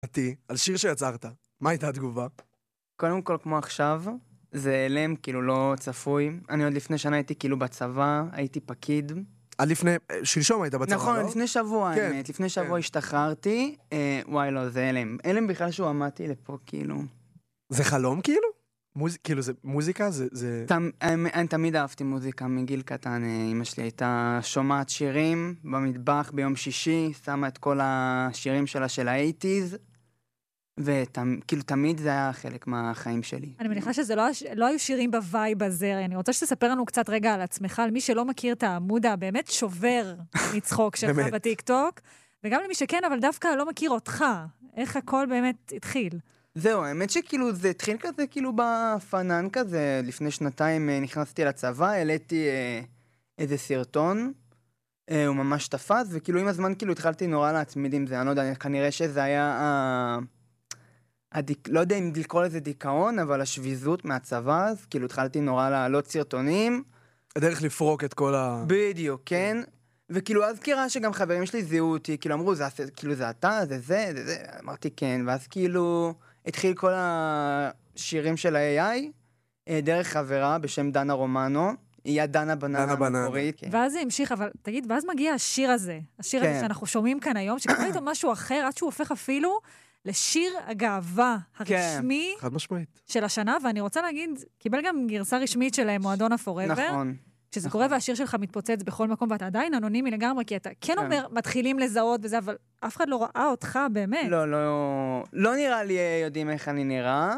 על שיר שיצרת. מה הייתה התגובה? קודם כל, כמו עכשיו, זה אלם, כאילו לא צפוי. אני עוד לפני שנה הייתי כאילו בצבא, הייתי פקיד. שלשום היית בצבא, לא? נכון, לפני שבוע, כן, האמת. לפני שבוע השתחררתי. וואי, לא, זה אלם. אלם בכלל שהוא עמדתי לפה, כאילו. זה חלום כאילו? כאילו זה מוזיקה? זה... אני תמיד אהבתי מוזיקה מגיל קטן. אמא שלי הייתה שומעת שירים במטבח ביום שישי, שמה את כל השירים שלה של ה-80s, וכאילו תמיד זה היה חלק מהחיים שלי. אני מניחה שזה לא היו שירים בווייב הזה. אני רוצה שתספר לנו קצת רגע על עצמך, על מי שלא מכיר את העמוד הבאמת שובר מצחוק שלך בטיקטוק, וגם למי שכן, אבל דווקא לא מכיר אותך. איך הכל באמת התחיל? זהו, האמת שכאילו זה התחיל כזה כאילו בפנן כזה, לפני שנתיים נכנסתי לצבא, העליתי איזה סרטון, הוא ממש תפס, וכאילו עם הזמן כאילו התחלתי נורא להצמיד עם זה, אני לא יודע, כנראה שזה היה, לא יודע אם לקרוא לזה דיכאון, אבל השביזות מהצבא, אז כאילו התחלתי נורא להעלות סרטונים. הדרך לפרוק את כל בדיוק, כן. וכאילו אז קרה שגם חברים שלי זיהו אותי, כאילו אמרו, כאילו זה אתה, זה, אמרתי כן, ואז כאילו התחיל כל השירים של ה-AI, דרך חברה בשם דנה רומנו, היא הדנה בננה המקורית. ואז זה המשיך, אבל תגיד, ואז מגיע השיר הזה, השיר הזה שאנחנו שומעים כאן היום, שקורא איתו משהו אחר, עד שהוא הופך אפילו לשיר הגאווה הרשמי של השנה, ואני רוצה להגיד, קיבל גם גרסה רשמית של מועדון הפורבר. נכון. כשזה קורה והשיר שלך מתפוצץ בכל מקום, ואתה עדיין אנונימי לגמרי, כי אתה כן אומר, מתחילים לזהות וזה, אבל אף אחד לא ראה אותך באמת. לא נראה לי יודעים איך אני נראה.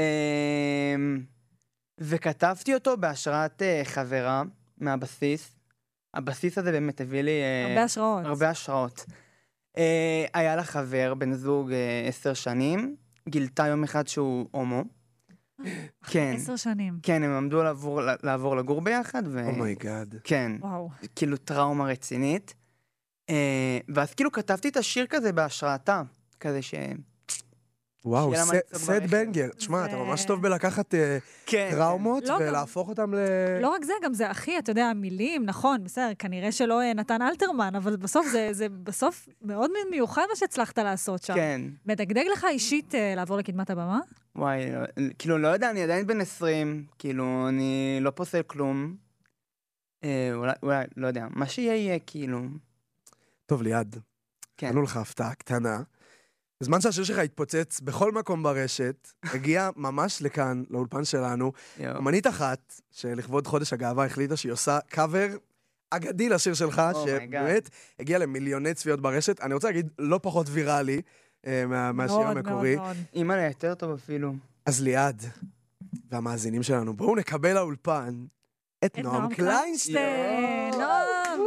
וכתבתי אותו בהשראת חברה מהבסיס. הבסיס הזה באמת הביא לי... הרבה השראות. היה לה חבר, בן זוג 10 שנים, גילתה יום אחד שהוא הומו. כן. 10 שנים. כן, הם עמדו לעבור לגור ביחד. אומייגאד. כן. כאילו טראומה רצינית. ואז כאילו כתבתי את השיר כזה בהשראתה. כזה ש... וואו, סט בנגר. תשמע, אתה ממש טוב בלקחת טראומות ולהפוך אותם ל... לא רק זה, גם זה הכי, אתה יודע, המילים, נכון, בסדר, כנראה שלא נתן אלתרמן, אבל בסוף זה בסוף מאוד מיוחד מה שהצלחת לעשות שם. כן. מדגדג לך אישית לעבור לקדמת הבמה? וואי, כאילו, לא יודע, אני עדיין בן 20, כאילו, אני לא פוסל כלום. אולי, לא יודע, מה שיהיה, כאילו. טוב, ליעד. כן. ענו לך הפתעה קטנה. בזמן שהשיר שלך התפוצץ בכל מקום ברשת, הגיע ממש לכאן, לאולפן שלנו, אמנית אחת, שלכבוד חודש הגאווה החליטה שהיא עושה קאבר אגדי לשיר שלך, שבאמת הגיע למיליוני צפיות ברשת. אני רוצה להגיד, לא פחות ויראלי מהשיר המקורי. אימא לי יותר טוב אפילו. אז ליעד, והמאזינים שלנו, בואו נקבל לאולפן את נועם קליינשטיין. נועם!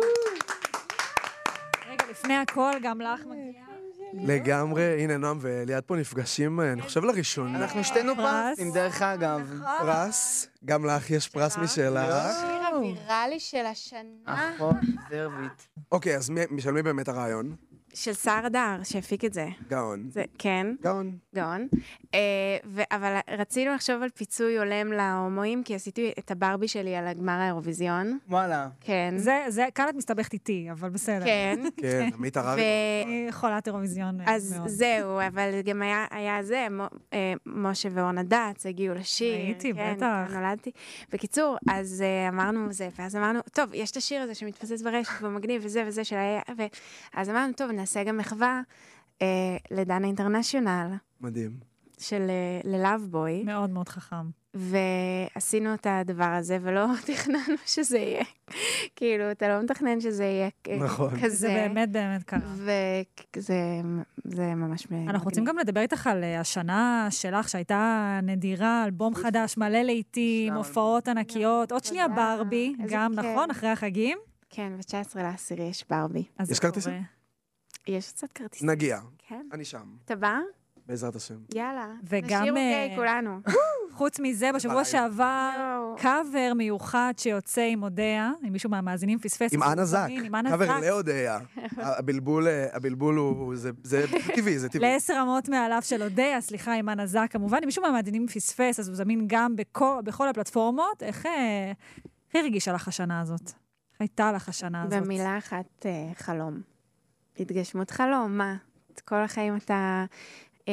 רגע, לפני הכל, גם לך מגיעה. לגמרי, הנה נועם וליעד פה נפגשים, אני חושב לראשון. אנחנו שתינו פרסים, דרך אגב. פרס, גם לך יש פרס משלך. השיר הוויראלי של השנה. אחות זרבית. אוקיי, אז של מי באמת הרעיון? של סער הדר, שהפיק את זה. גאון. כן. גאון. אבל רצינו לחשוב על פיצוי הולם להומואים, כי עשיתי את הברבי שלי על הגמר האירוויזיון. וואלה. כן. זה, כאן את מסתבכת איתי, אבל בסדר. כן. כן, עמית הררי. אני חולת אירוויזיון מאוד. אז זהו, אבל גם היה זה, משה ואורנה דץ הגיעו לשיר. הייתי, בטח. נולדתי. בקיצור, אז אמרנו זה, ואז אמרנו, טוב, יש את השיר הזה שמתפסס ברשת, ומגניב, וזה של אז אמרנו, טוב, נעשה גם מחווה לדנה אינטרנשיונל. מדהים. של ללאבבוי. מאוד מאוד חכם. ועשינו את הדבר הזה, ולא תכננו שזה יהיה. כאילו, אתה לא מתכנן שזה יהיה נכון. כזה. זה באמת באמת קרה. וזה ממש מגניב. אנחנו רוצים גם לדבר איתך על השנה שלך, שהייתה נדירה, אלבום חדש, מלא לעיתים, הופעות ענקיות, עוד שנייה ברבי, גם נכון, אחרי החגים. כן, ב-19 ל-10 יש ברבי. יש כרטיסים? יש קצת כרטיסים. נגיע. כן. אני שם. אתה בא? בעזרת השם. יאללה. וגם... נשאיר אוקיי, כולנו. חוץ מזה, בשבוע שעבר, קאבר מיוחד שיוצא עם אודיה, אם מישהו מהמאזינים פספס. עם אנה זק. קאבר לאודיה. הבלבול הוא... זה טבעי, זה טבעי. ל10 רמות מעליו של אודיה, סליחה, עם אנה זק. כמובן, אם מישהו מהמאזינים פספס, אז הוא זמין גם בכל הפלטפורמות. איך הרגישה לך השנה הזאת? איך הייתה לך השנה הזאת? במילה אחת, חלום. התגשמות חלום, מה? את כל החיים אתה